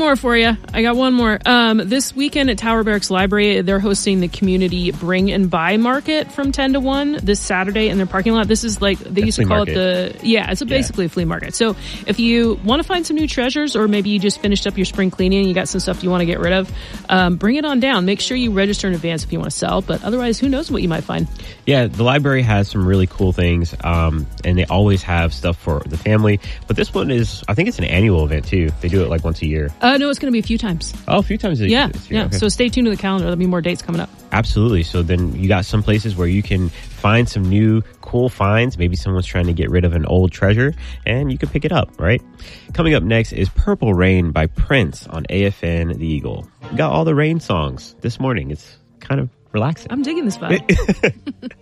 more for you. This weekend at Tower Barracks Library, they're hosting the community Bring and Buy Market from 10 to 1 this Saturday in their parking lot. This is like, they used to call it it's basically a flea market. So if you want to find some new treasures, or maybe you just finished up your spring cleaning and you got some stuff you want to get rid of, bring it on down. Make sure you register in advance if you want to sell, but otherwise, who knows what you might find. Yeah, the library has some really cool things, and they always have stuff for the family. But this one is, I think it's an annual event too. They do it like once a year. No, it's going to be a few times. Oh, a few times a year. Yeah. Okay. So stay tuned to the calendar. There'll be more dates coming up. Absolutely. So then you got some places where you can find some new cool finds. Maybe someone's trying to get rid of an old treasure and you can pick it up, right? Coming up next is Purple Rain by Prince on AFN The Eagle. We got all the rain songs this morning. It's kind of relaxing. I'm digging this vibe.